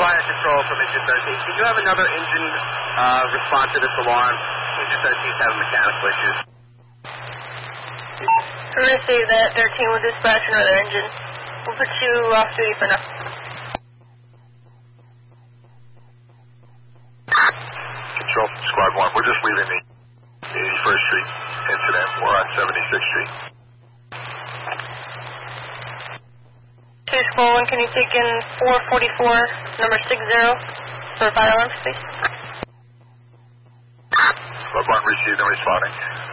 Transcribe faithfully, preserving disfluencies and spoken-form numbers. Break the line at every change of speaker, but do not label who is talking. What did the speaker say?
fire control from engine thirteen. Can you have another engine uh, respond to this alarm? Engine thirteen is having mechanical issues.
We're going to say that thirteen will dispatch another engine. We'll put you off duty for now.
Control, Squad one, we're just leaving the eighty-first Street incident. We're on seventy-sixth Street.
two Squad one, can you take in four forty-four, number six zero, for fire alarms, please?
Squad one received and responding.